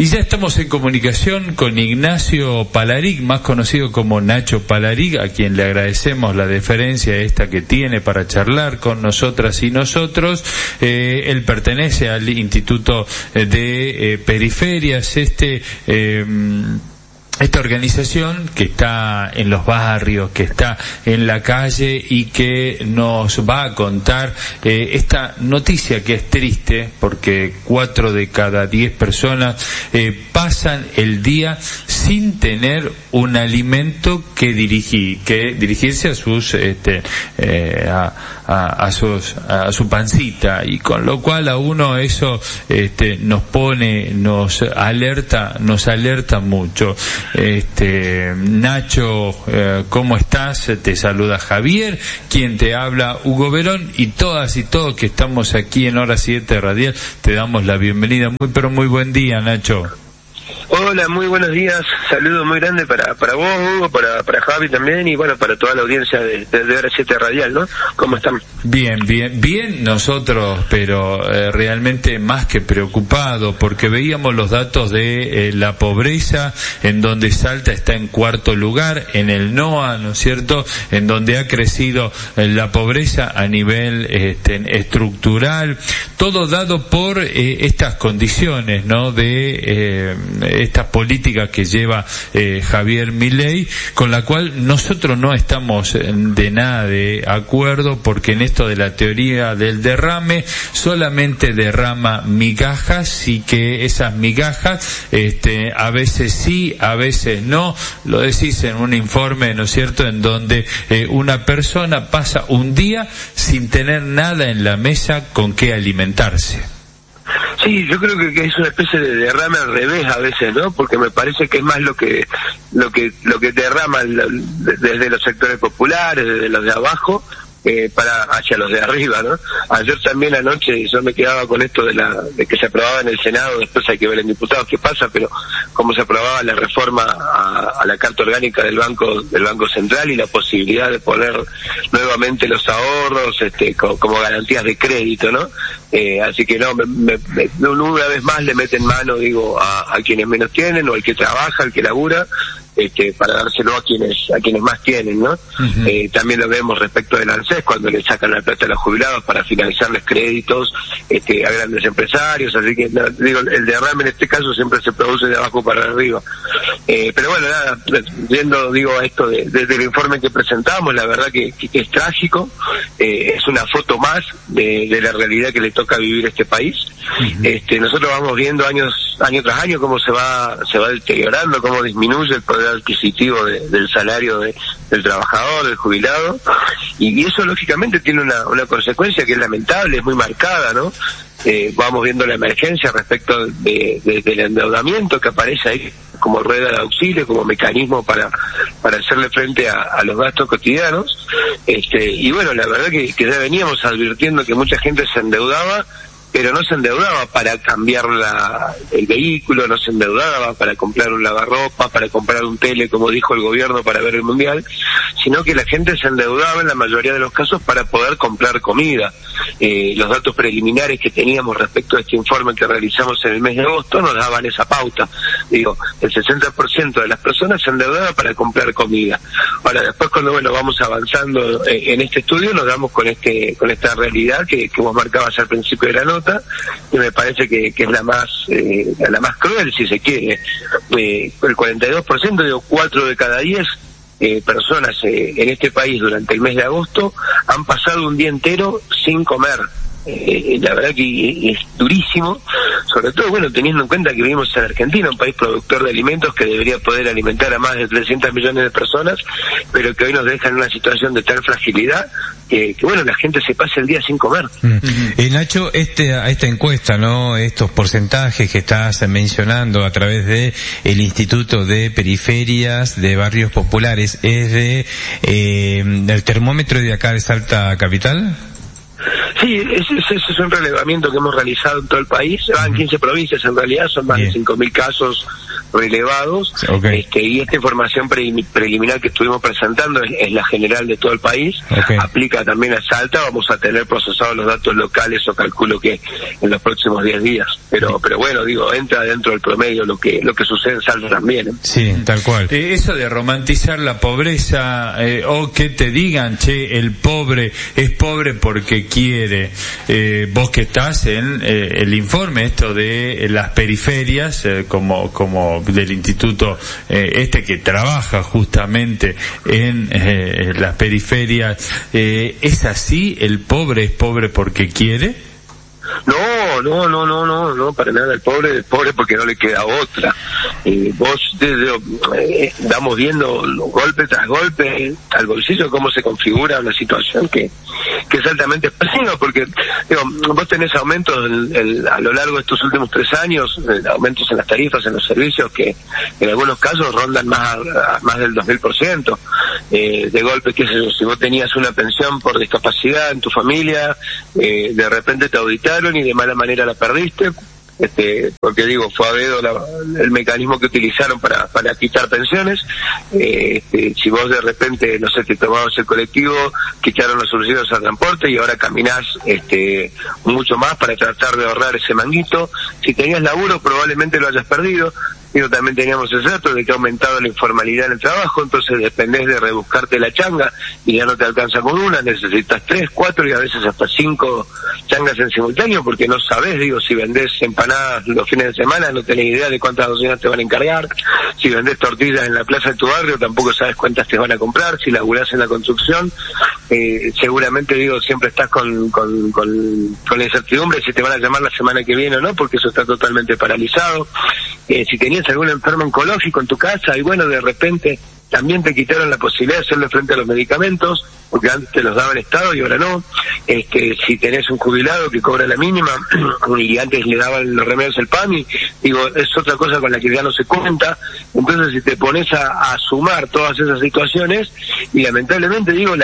Y ya estamos en comunicación con Ignacio Palaric, más conocido como Nacho Palaric, a quien le agradecemos la deferencia esta que tiene para charlar con nosotras y nosotros. Él pertenece al Instituto de Periferias, esta organización que está en los barrios, que está en la calle y que nos va a contar esta noticia que es triste, porque 4 de cada 10 personas pasan el día sin tener un alimento que dirigirse a sus a su pancita, y con lo cual a uno eso nos alerta mucho. Nacho, ¿cómo estás? Te saluda Javier, quien te habla Hugo Verón, y todas y todos que estamos aquí en Hora 7 Radial te damos la bienvenida. Muy buen día, Nacho. Hola, muy buenos días, saludo muy grande para vos, Hugo, para Javi también, y bueno, para toda la audiencia de Hora 7 Radial, ¿no? ¿Cómo están? Bien nosotros, pero realmente más que preocupados, porque veíamos los datos de la pobreza, en donde Salta está en 4º lugar, en el NOA, ¿no es cierto?, en donde ha crecido la pobreza a nivel estructural, todo dado por estas condiciones, ¿no?, de esta política que lleva Javier Milei, con la cual nosotros no estamos de nada de acuerdo, porque en esto de la teoría del derrame solamente derrama migajas, y que esas migajas a veces sí, a veces no. Lo decís en un informe, ¿no es cierto?, en donde una persona pasa un día sin tener nada en la mesa con qué alimentarse. Sí, yo creo que es una especie de derrame al revés a veces, ¿no? Porque me parece que es más lo que derrama desde los sectores populares, desde los de abajo, hacia los de arriba, ¿no? Ayer también anoche yo me quedaba con esto de que se aprobaba en el Senado, después hay que ver en diputados qué pasa, pero cómo se aprobaba la reforma a la Carta Orgánica del Banco Central, y la posibilidad de poner nuevamente los ahorros como garantías de crédito, ¿no? Así que una vez más le meten mano, digo, a quienes menos tienen, o al que trabaja, al que labura, para dárselo a quienes más tienen, ¿no? Uh-huh. También lo vemos respecto del ANSES, cuando le sacan la plata a los jubilados para financiarles créditos a grandes empresarios. Así que digo, el derrame en este caso siempre se produce de abajo para arriba. Pero bueno, nada, viendo, digo, esto desde el informe que presentamos, la verdad que es trágico. Es una foto más de la realidad que le toca vivir este país. Uh-huh. Nosotros vamos viendo año tras año cómo se va deteriorando, cómo disminuye el poder adquisitivo del salario del trabajador, del jubilado, y eso lógicamente tiene una consecuencia que es lamentable, es muy marcada, ¿no? Vamos viendo la emergencia respecto del endeudamiento que aparece ahí como rueda de auxilio, como mecanismo para hacerle frente a los gastos cotidianos, y bueno, la verdad que ya veníamos advirtiendo que mucha gente se endeudaba, pero no se endeudaba para cambiar el vehículo, no se endeudaba para comprar un lavarropa, para comprar un tele, como dijo el gobierno, para ver el mundial, sino que la gente se endeudaba en la mayoría de los casos para poder comprar comida. Los datos preliminares que teníamos respecto a este informe que realizamos en el mes de agosto nos daban esa pauta. Digo, el 60% de las personas se endeudaba para comprar comida. Ahora, después cuando vamos avanzando en este estudio, nos damos con esta realidad que vos marcabas al principio de la nota, y me parece que es la más cruel, si se quiere. El 42%, digo, 4 de cada 10 personas en este país durante el mes de agosto han pasado un día entero sin comer. La verdad que es durísimo, sobre todo, teniendo en cuenta que vivimos en Argentina, un país productor de alimentos que debería poder alimentar a más de 300 millones de personas, pero que hoy nos deja en una situación de tal fragilidad que la gente se pasa el día sin comer. Nacho, esta encuesta, ¿no?, estos porcentajes que estás mencionando a través de el Instituto de Periferias de Barrios Populares, ¿es del termómetro de acá de Salta Capital? Sí, ese es un relevamiento que hemos realizado en todo el país. Van 15 provincias en realidad, son más de 5.000 casos relevados. Okay. Y esta información preliminar que estuvimos presentando es la general de todo el país. Okay. Aplica también a Salta. Vamos a tener procesados los datos locales, o calculo que en los próximos 10 días. Pero bueno, digo, entra dentro del promedio lo que sucede en Salta también, ¿eh? Sí, tal cual. Eso de romantizar la pobreza, o que te digan, che, el pobre es pobre porque quiere. Vos que estás en el informe esto de las periferias, como del instituto que trabaja justamente en las periferias, ¿es así? ¿El pobre es pobre porque quiere? No, para nada. El pobre es pobre porque no le queda otra. Vos vamos viendo golpe tras golpe al bolsillo cómo se configura una situación que es altamente expresiva, porque vos tenés aumentos a lo largo de estos últimos 3 años, aumentos en las tarifas, en los servicios, que en algunos casos rondan más del 2000%. De golpe, qué sé yo, si vos tenías una pensión por discapacidad en tu familia, de repente te auditaron y de mala manera la perdiste, porque fue a dedo el mecanismo que utilizaron para quitar pensiones. Si vos de repente, no sé, te tomabas el colectivo, quitaron los subsidios al transporte y ahora caminás mucho más para tratar de ahorrar ese manguito. Si tenías laburo, probablemente lo hayas perdido. También teníamos el dato de que ha aumentado la informalidad en el trabajo, entonces dependés de rebuscarte la changa y ya no te alcanza con una, necesitas 3, 4 y a veces hasta 5 changas en simultáneo, porque no sabés, si vendés empanadas los fines de semana no tenés idea de cuántas docenas te van a encargar. Si vendés tortillas en la plaza de tu barrio tampoco sabes cuántas te van a comprar. Si laburás en la construcción, seguramente siempre estás con la incertidumbre si te van a llamar la semana que viene o no, porque eso está totalmente paralizado. Si tenías algún enfermo oncológico en tu casa y de repente también te quitaron la posibilidad de hacerle frente a los medicamentos, porque antes te los daba el Estado y ahora no. Si tenés un jubilado que cobra la mínima y antes le daban los remedios el PAMI, es otra cosa con la que ya no se cuenta. Entonces si te pones a sumar todas esas situaciones, y lamentablemente no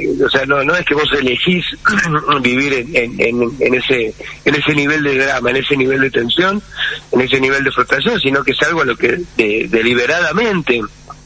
es que vos elegís vivir en ese nivel de drama, en ese nivel de tensión, en ese nivel de frustración, sino que es algo a lo que deliberadamente,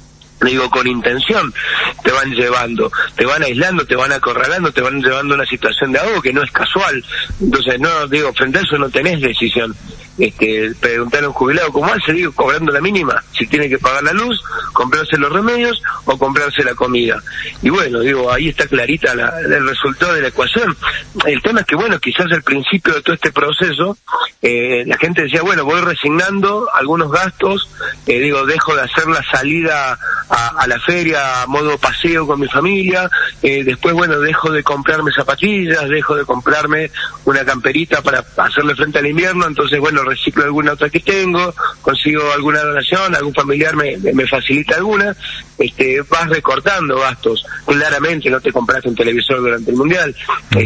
con intención, te van llevando, te van aislando, te van acorralando, te van llevando a una situación de algo que no es casual. Entonces, frente a eso no tenés decisión. Preguntar a un jubilado cómo hace, cobrando la mínima, si tiene que pagar la luz, comprarse los remedios o comprarse la comida. Y ahí está clarita el resultado de la ecuación. El tema es que, quizás al principio de todo este proceso, la gente decía, voy resignando algunos gastos, dejo de hacer la salida a la feria a modo paseo con mi familia, después, dejo de comprarme zapatillas, dejo de comprarme una camperita para hacerle frente al invierno, entonces, reciclo alguna otra que tengo, consigo alguna donación, algún familiar me facilita alguna, vas recortando gastos. Claramente no te compraste un televisor durante el Mundial,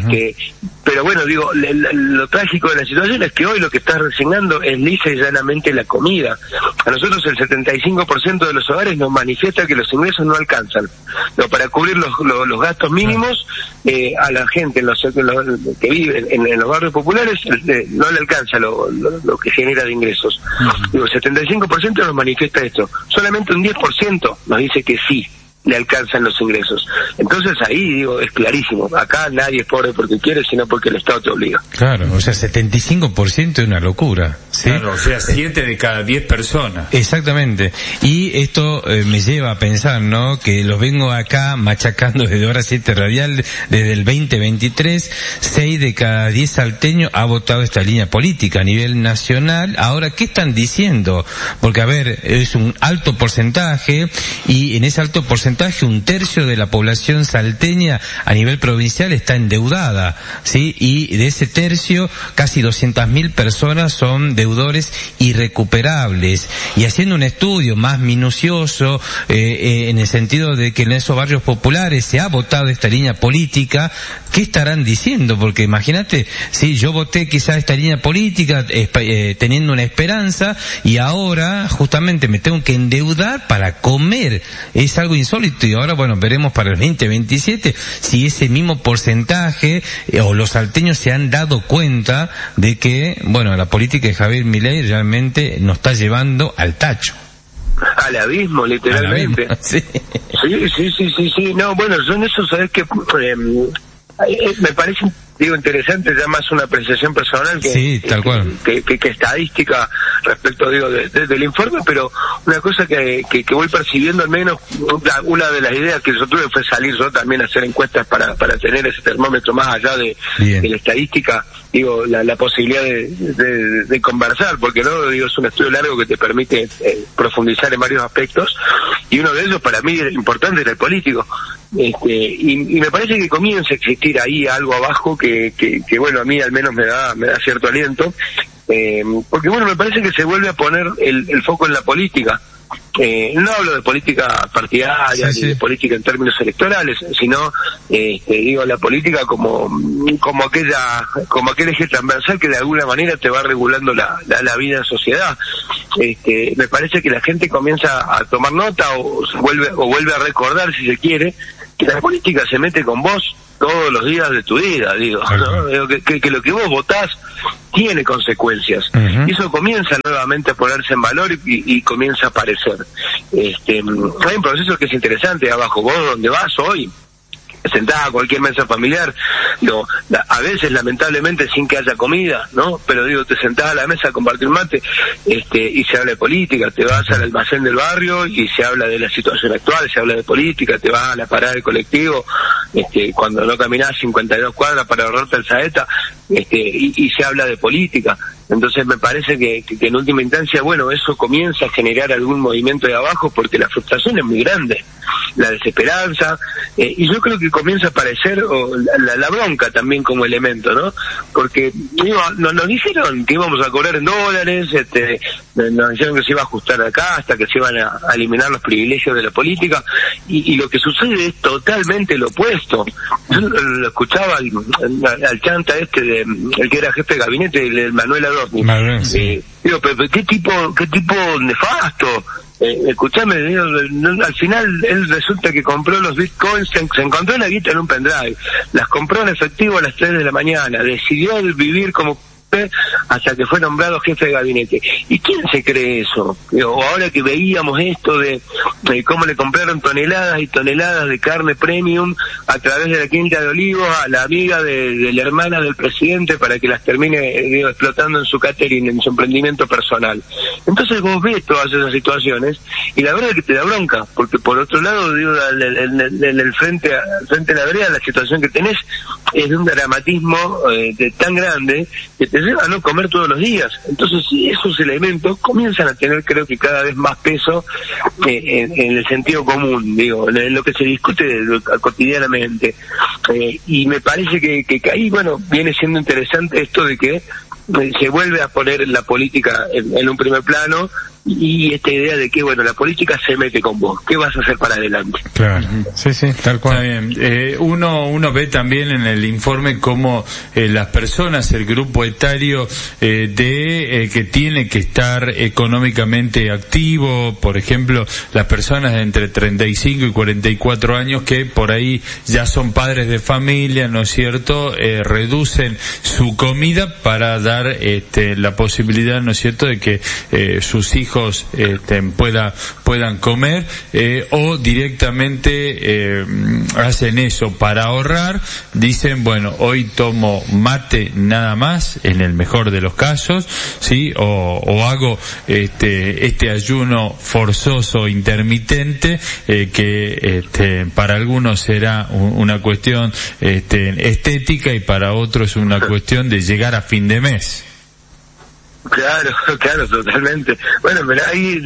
pero lo trágico de la situación es que hoy lo que estás resignando es lisa y llanamente la comida. A nosotros el 75% de los hogares nos manifiesta que los ingresos no alcanzan para cubrir los gastos mínimos. A la gente que vive en los barrios populares no le alcanza lo que genera de ingresos. El 75% nos manifiesta esto, solamente un 10% nos dice que sí le alcanzan los ingresos. Entonces ahí es clarísimo, acá nadie es pobre porque quiere, sino porque el Estado te obliga. Claro, 75% es una locura, ¿sí? Claro, 7 de cada 10 personas. Exactamente. Y esto me lleva a pensar, que los vengo acá machacando desde Hora 7 Radial desde el 2023, 6 de cada 10 salteños ha votado esta línea política a nivel nacional. Ahora, ¿qué están diciendo? Porque, es un alto porcentaje, y en ese alto porcentaje un tercio de la población salteña a nivel provincial está endeudada, ¿sí? Y de ese tercio, casi 200.000 personas son deudores irrecuperables, y haciendo un estudio más minucioso en el sentido de que en esos barrios populares se ha votado esta línea política, ¿qué estarán diciendo? Porque imagínate, si yo voté quizás esta línea política teniendo una esperanza, y ahora justamente me tengo que endeudar para comer. Es algo insólito, y ahora bueno, veremos para el 2027 si ese mismo porcentaje o los salteños se han dado cuenta de que, bueno, la política de Javier Milei realmente nos está llevando al tacho. Al abismo, literalmente. Al abismo, sí. Sí. No, bueno, son esos, ¿sabes qué? Me parece, digo, interesante, ya más una apreciación personal que, sí, tal cual. que estadística respecto, digo, del informe, pero una cosa que voy percibiendo, al menos una de las ideas que yo tuve fue salir yo también a hacer encuestas para tener ese termómetro más allá de la estadística, digo, la posibilidad de conversar, porque no, digo, es un estudio largo que te permite profundizar en varios aspectos, y uno de ellos para mí importante era el político. Y me parece que comienza a existir ahí algo abajo que bueno, a mí al menos me da cierto aliento, porque bueno, me parece que se vuelve a poner el foco en la política. No hablo de política partidaria, ni de política en términos electorales, sino digo, la política como aquel eje transversal que de alguna manera te va regulando la vida en sociedad. Me parece que la gente comienza a tomar nota o vuelve a recordar, si se quiere, que la política se mete con vos todos los días de tu vida, digo, ¿no? Digo que lo que vos votás tiene consecuencias. Y eso comienza nuevamente a ponerse en valor y comienza a aparecer. Hay un proceso que es interesante abajo. Vos donde vas hoy, sentada a cualquier mesa familiar, digo, a veces lamentablemente sin que haya comida, ¿no? Pero digo, te sentás a la mesa a compartir mate, y se habla de política, te vas al almacén del barrio y se habla de la situación actual, se habla de política, te vas a la parada del colectivo, cuando no caminás 52 cuadras para ahorrarte el saeta, y se habla de política. Entonces me parece que en última instancia, bueno, eso comienza a generar algún movimiento de abajo, porque la frustración es muy grande, la desesperanza, y yo creo que comienza a aparecer la bronca también como elemento, ¿no? Porque digo, nos dijeron que íbamos a cobrar en dólares, nos dijeron que se iba a ajustar acá hasta que se iban a eliminar los privilegios de la política, y lo que sucede es totalmente lo opuesto. Yo lo escuchaba al chanta el que era jefe de gabinete, el Manuel Adorni. Digo, pero qué tipo nefasto. Escuchame, al final él resulta que compró los bitcoins, se encontró la guita en un pendrive, las compró en efectivo a las 3 de la mañana, decidió vivir como hasta que fue nombrado jefe de gabinete. ¿Y quién se cree eso? O ahora que veíamos esto de cómo le compraron toneladas y toneladas de carne premium a través de la Quinta de Olivos a la amiga de la hermana del presidente para que las termine explotando en su catering, en su emprendimiento personal. Entonces vos ves todas esas situaciones y la verdad es que te da bronca, porque por otro lado, digo, en el frente de la vereda, la situación que tenés es de un dramatismo tan grande que te lleva a no comer todos los días. Entonces esos elementos comienzan a tener, creo que cada vez más peso en el sentido común, digo, en lo que se discute cotidianamente, y me parece que ahí, bueno, viene siendo interesante esto de que se vuelve a poner la política en un primer plano, y esta idea de que, bueno, la política se mete con vos, ¿qué vas a hacer para adelante? Claro, sí, tal cual. Está bien. Uno ve también en el informe cómo las personas, el grupo etario que tiene que estar económicamente activo, por ejemplo, las personas de entre 35 y 44 años que por ahí ya son padres de familia, ¿no es cierto?, reducen su comida para dar la posibilidad, ¿no es cierto?, de que sus hijos puedan comer, o directamente hacen eso para ahorrar. Dicen, bueno, hoy tomo mate nada más, en el mejor de los casos, sí, o hago este ayuno forzoso intermitente, que para algunos será una cuestión estética y para otros es una cuestión de llegar a fin de mes. Claro, totalmente. Bueno, pero ahí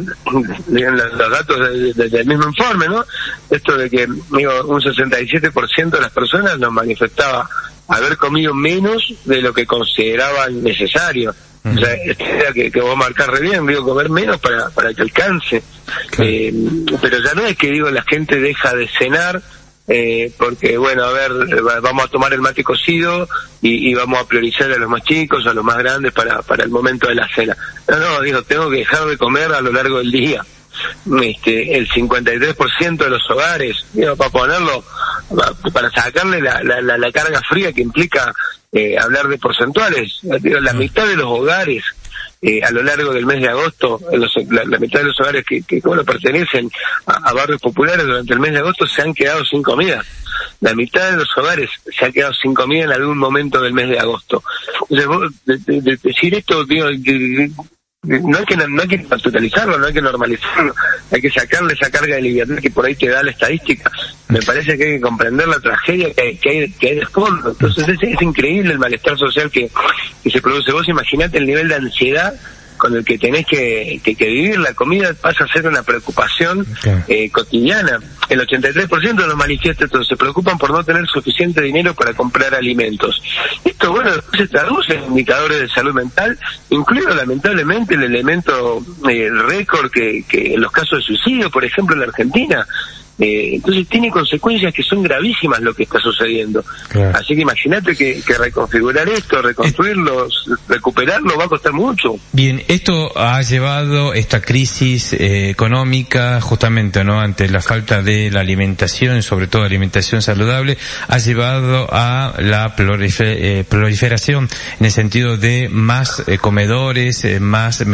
los datos del mismo informe, ¿no? Esto de que, digo, un 67% de las personas nos manifestaba haber comido menos de lo que consideraban necesario. O sea, que vos marcás re bien, digo, comer menos para que alcance. Pero ya no es que digo la gente deja de cenar porque bueno, a ver, vamos a tomar el mate cocido y vamos a priorizar a los más chicos, a los más grandes para el momento de la cena. No, digo, tengo que dejar de comer a lo largo del día. El 53% de los hogares, digo, para ponerlo, para sacarle la carga fría que implica hablar de porcentuales, digo, la mitad de los hogares a lo largo del mes de agosto, la mitad de los hogares que bueno, pertenecen a barrios populares durante el mes de agosto se han quedado sin comida. La mitad de los hogares se ha quedado sin comida en algún momento del mes de agosto. Entonces, decir esto, digo, no hay que naturalizarlo, no hay que normalizarlo, hay que sacarle esa carga de liviandad que por ahí te da la estadística. Me parece que hay que comprender la tragedia que hay de fondo. Entonces es increíble el malestar social que se produce. Vos imaginate el nivel de ansiedad con el que tenés que vivir. La comida pasa a ser una preocupación cotidiana. El 83% de los manifiestos se preocupan por no tener suficiente dinero para comprar alimentos. Esto, bueno, después se traduce en indicadores de salud mental, incluido lamentablemente el elemento récord que en los casos de suicidio, por ejemplo, en la Argentina. Entonces tiene consecuencias que son gravísimas lo que está sucediendo. Claro. Así que imagínate que reconfigurar esto, reconstruirlo, recuperarlo va a costar mucho. Bien, esto ha llevado, esta crisis económica, justamente, ¿no?, ante la falta de la alimentación, sobre todo alimentación saludable, ha llevado a la proliferación en el sentido de más comedores, más